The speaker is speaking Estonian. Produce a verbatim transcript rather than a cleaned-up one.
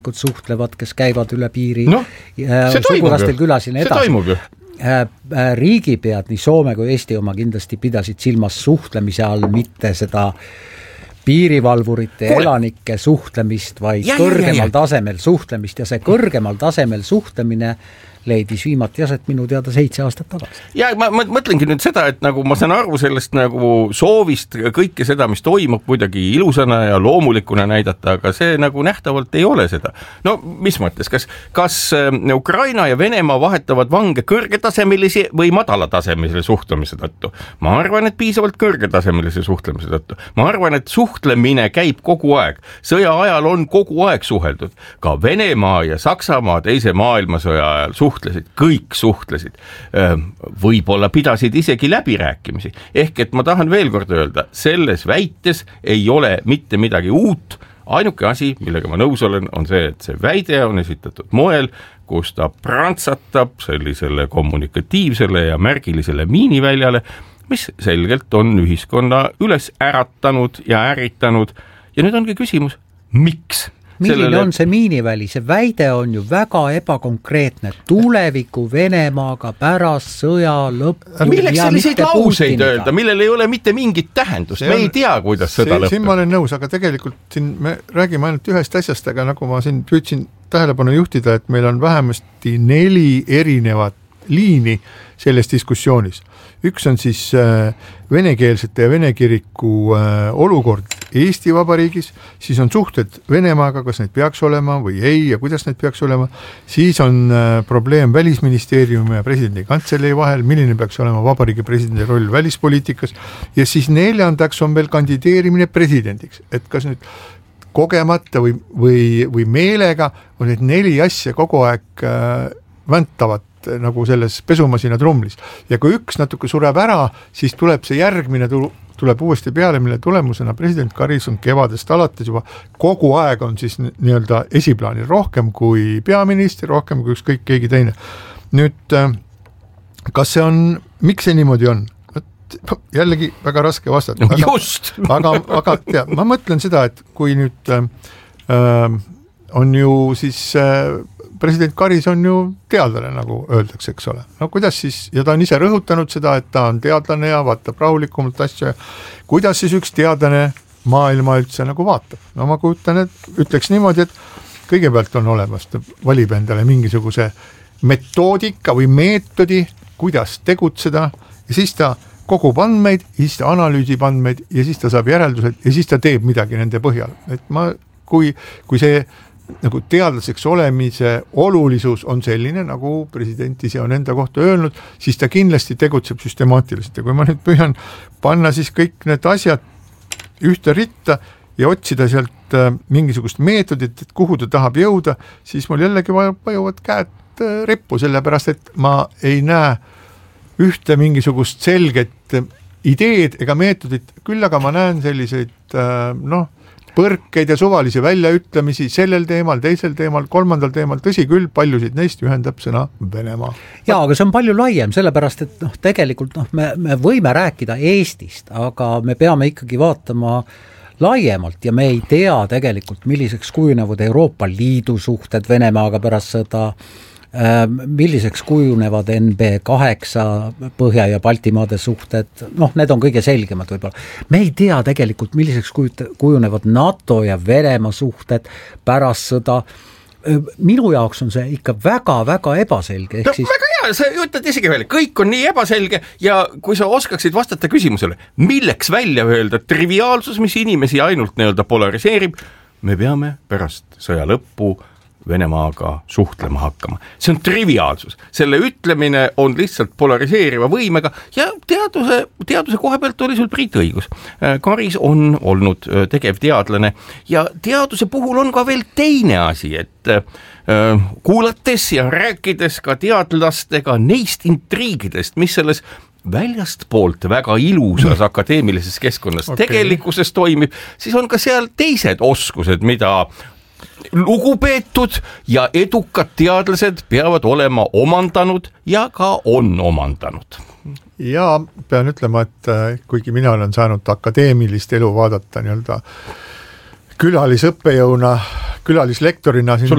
suhtlevad, kes käivad üle piiri no, sugurastel külas ja nii edasi. Riigipead, nii Soome kui Eesti oma kindlasti pidasid silmas suhtlemise all, mitte seda piirivalvurite Kule. elanike suhtlemist, vaid ja, kõrgemal ja, ja. tasemel suhtlemist ja see kõrgemal tasemel suhtlemine leidis viimati aset minu teada seitse aastat tagasi. Ja ma, ma mõtlengi nüüd seda, et nagu ma saan aru sellest nagu soovist kõike seda, mis toimub kuidagi ilusana ja loomulikuna näidata, aga see nagu nähtavalt ei ole seda. No mis mõttes, kas, kas Ukraina ja Venemaa vahetavad vange kõrgetasemelisi või madalatasemelise suhtlemise tõttu? Ma arvan, et piisavalt kõrgetasemelise suhtlemise tõttu. Ma arvan, et suhtlemine käib kogu aeg. Sõja ajal on kogu aeg suheldud. Ka Venemaa ja Saksamaa teise maailmasõja ajal suhtlesid. suhtlesid, kõik suhtlesid, võib-olla pidasid isegi läbirääkimisi. Ehk et ma tahan veel kord öelda, selles väites ei ole mitte midagi uut, ainuke asi, millega ma nõus olen, on see, et see väide on esitatud moel, kus ta prantsatab sellisele kommunikatiivsele ja märgilisele miiniväljale, mis selgelt on ühiskonna üles äratanud ja ärritanud ja nüüd ongi küsimus, miks? Milline sellele... on see miiniväli? See väide on ju väga ebakonkreetne. Tuleviku Venemaaga pärast sõja lõppu. Milleks selliseid lauseid öelda, millel ei ole mitte mingit tähendust? Me on... ei tea, kuidas sõda lõppu. Siin ma olen nõus, aga tegelikult siin me räägime ainult ühest asjast, aga nagu ma siin püüdsin tähelepanu juhtida, et meil on vähemasti neli erinevat liini selles diskussioonis. Üks on siis äh, venekeelsete ja vene kiriku äh, olukord Eesti Vabariigis, siis on suhted Venemaaga, kas need peaks olema või ei ja kuidas need peaks olema, siis on äh, probleem Välisministeeriumi ja presidendi kantselei vahel, milline peaks olema vabariigi presidendi roll välispoliitikas ja siis neljandaks on veel kandideerimine presidendiks, et kas nüüd kogemata või, või, või meelega on need neli asja kogu aeg äh, väntavad nagu selles pesumasina trumlis. Ja kui üks natuke sureb ära, siis tuleb see järgmine tuleb uuesti peale, mille tulemusena president Karis on kevadest alates juba kogu aeg on siis nii-öelda esiplaanil rohkem kui peaminister, rohkem kui ükskõik keegi teine. Nüüd, kas see on, miks see niimoodi on? Jällegi väga raske vastata. Aga, Just! aga, aga tea, ma mõtlen seda, et kui nüüd äh, on ju siis äh, president Karis on ju teadlane, nagu öeldakse, eks ole. No kuidas siis, ja ta on ise rõhutanud seda, et ta on teadlane ja vaatab rahulikumalt asja. Kuidas siis üks teadlane maailma üldse nagu vaatab? No ma kujutan, et ütleks niimoodi, et kõigepealt on olemas, ta valib endale mingisuguse metoodika või meetodi, kuidas tegutseda ja siis ta kogub andmeid, ja siis ta analüüsib andmeid ja siis ta saab järeldused ja siis ta teeb midagi nende põhjal. Et ma, kui, kui see nagu teadlaseks olemise olulisus on selline, nagu president ise on enda kohta öelnud, siis ta kindlasti tegutseb süstemaatiliselt. Ja kui ma nüüd püüan panna siis kõik need asjad ühte ritta ja otsida sealt mingisugust meetodit, et kuhu ta tahab jõuda, siis mul jällegi vajuvad käed rippu, sellepärast et ma ei näe ühte mingisugust selget ideed ega meetodit, küll aga ma näen selliseid noh, põrkeid ja suvalisi väljaütlemisi sellel teemal, teisel teemal, kolmandal teemal, tõsi küll, paljusid neist ühendab sõna Venemaa. Jaa, aga see on palju laiem, sellepärast, et noh, tegelikult noh, me, me võime rääkida Eestist, aga me peame ikkagi vaatama laiemalt ja me ei tea tegelikult, milliseks kujunevad Euroopa Liidu suhted Venemaaga pärast seda, milliseks kujunevad N B kaheksa Põhja- ja Baltimaade suhted, noh, need on kõige selgemad võib-olla. Me ei tea tegelikult, milliseks kujunevad NATO ja Venemaa suhted pärast sõda. Minu jaoks on see ikka väga-väga ebaselge. No, siis... väga hea, sa ütled isegi veel, kõik on nii ebaselge ja kui sa oskaksid vastata küsimusele, milleks välja öelda triviaalsus, mis inimesi ainult nii-öelda polariseerib, me peame pärast sõja lõppu Venemaaga suhtlema hakkama. See on triviaalsus. Selle ütlemine on lihtsalt polariseeriva võimega ja teaduse, teaduse koha pealt oli sul Priit õigus. Karis on olnud tegev teadlane ja teaduse puhul on ka veel teine asi, et kuulates ja rääkides ka teadlastega neist intriigidest, mis selles väljast poolt väga ilusas akadeemilises keskkonnas okay. tegelikkuses toimib, siis on ka seal teised oskused, mida lugupeetud ja edukad teadlased peavad olema omandanud ja ka on omandanud. Ja pean ütlema, et kuigi mina olen saanud akadeemilist elu vaadata nii-öelda külalisõppejõuna, külalislektorina siin